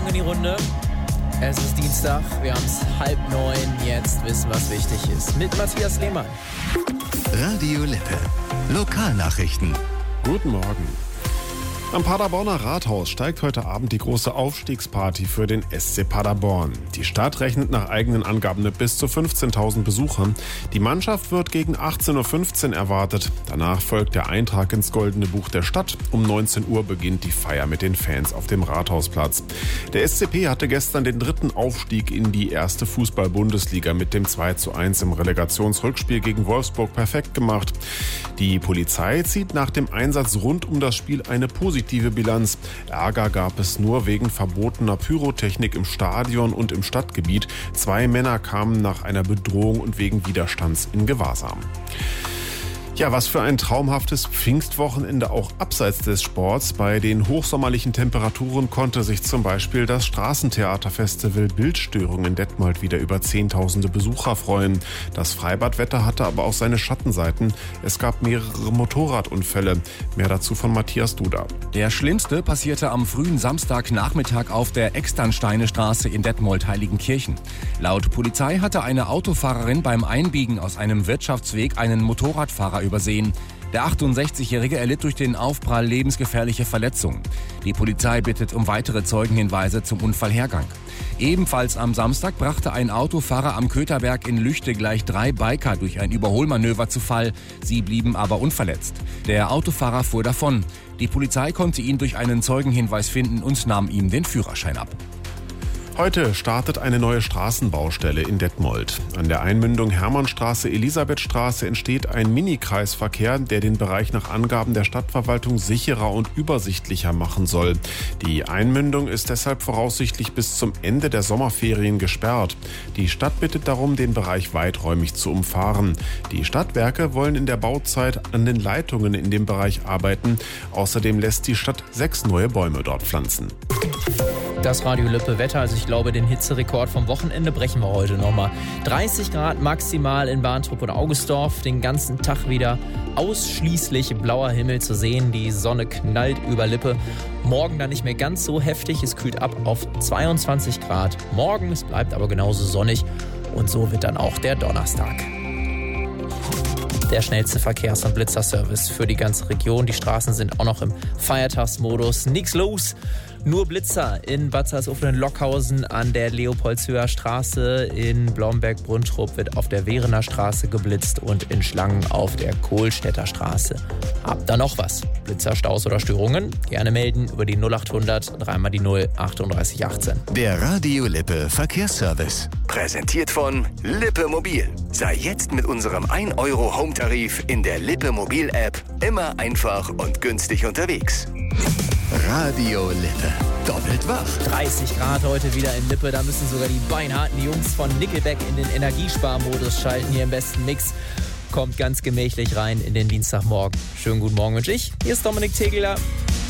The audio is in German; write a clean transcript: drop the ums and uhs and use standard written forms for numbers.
Morgen in die Runde. Es ist Dienstag, wir haben es 8:30, jetzt wissen, was wichtig ist. Mit Matthias Lehmann. Radio Lippe. Lokalnachrichten. Guten Morgen. Am Paderborner Rathaus steigt heute Abend die große Aufstiegsparty für den SC Paderborn. Die Stadt rechnet nach eigenen Angaben mit bis zu 15.000 Besuchern. Die Mannschaft wird gegen 18.15 Uhr erwartet. Danach folgt der Eintrag ins Goldene Buch der Stadt. Um 19 Uhr beginnt die Feier mit den Fans auf dem Rathausplatz. Der SCP hatte gestern den dritten Aufstieg in die erste Fußball-Bundesliga mit dem 2:1 im Relegationsrückspiel gegen Wolfsburg perfekt gemacht. Die Polizei zieht nach dem Einsatz rund um das Spiel eine positive Bilanz. Ärger gab es nur wegen verbotener Pyrotechnik im Stadion und im Stadtgebiet. 2 Männer kamen nach einer Bedrohung und wegen Widerstands in Gewahrsam. Ja, was für ein traumhaftes Pfingstwochenende auch abseits des Sports. Bei den hochsommerlichen Temperaturen konnte sich zum Beispiel das Straßentheaterfestival Bildstörung in Detmold wieder über Zehntausende Besucher freuen. Das Freibadwetter hatte aber auch seine Schattenseiten. Es gab mehrere Motorradunfälle. Mehr dazu von Matthias Duda. Der schlimmste passierte am frühen Samstagnachmittag auf der Externsteinestraße in Detmold-Heiligenkirchen. Laut Polizei hatte eine Autofahrerin beim Einbiegen aus einem Wirtschaftsweg einen Motorradfahrer übersehen. Der 68-Jährige erlitt durch den Aufprall lebensgefährliche Verletzungen. Die Polizei bittet um weitere Zeugenhinweise zum Unfallhergang. Ebenfalls am Samstag brachte ein Autofahrer am Kötherberg in Lüchte gleich 3 Biker durch ein Überholmanöver zu Fall. Sie blieben aber unverletzt. Der Autofahrer fuhr davon. Die Polizei konnte ihn durch einen Zeugenhinweis finden und nahm ihm den Führerschein ab. Heute startet eine neue Straßenbaustelle in Detmold. An der Einmündung Hermannstraße-Elisabethstraße entsteht ein Mini-Kreisverkehr, der den Bereich nach Angaben der Stadtverwaltung sicherer und übersichtlicher machen soll. Die Einmündung ist deshalb voraussichtlich bis zum Ende der Sommerferien gesperrt. Die Stadt bittet darum, den Bereich weiträumig zu umfahren. Die Stadtwerke wollen in der Bauzeit an den Leitungen in dem Bereich arbeiten. Außerdem lässt die Stadt 6 neue Bäume dort pflanzen. Das Radio Lippe Wetter, also ich glaube, den Hitzerekord vom Wochenende brechen wir heute nochmal. 30 Grad maximal in Barntrup und Augustdorf, den ganzen Tag wieder ausschließlich blauer Himmel zu sehen. Die Sonne knallt über Lippe. Morgen dann nicht mehr ganz so heftig, es kühlt ab auf 22 Grad. Morgen, es bleibt aber genauso sonnig und so wird dann auch der Donnerstag. Der schnellste Verkehrs- und Blitzerservice für die ganze Region. Die Straßen sind auch noch im Feiertagsmodus. Nichts los. Nur Blitzer in Bad Salzuflen-Lockhausen an der Leopoldshöher Straße. In Blomberg-Bruntrup wird auf der Werener Straße geblitzt und in Schlangen auf der Kohlstädter Straße. Habt da noch was? Blitzer, Staus oder Störungen? Gerne melden über die 0800 3 die 0 38 18. Der Radio Lippe Verkehrsservice. Präsentiert von Lippe Mobil. Sei jetzt mit unserem 1 Euro Home-Tarif in der Lippe Mobil-App immer einfach und günstig unterwegs. Radio Lippe. Doppelt wach. 30 Grad heute wieder in Lippe. Da müssen sogar die beinharten Jungs von Nickelback in den Energiesparmodus schalten. Hier im besten Mix. Kommt ganz gemächlich rein in den Dienstagmorgen. Schönen guten Morgen wünsche ich. Hier ist Dominik Tegeler.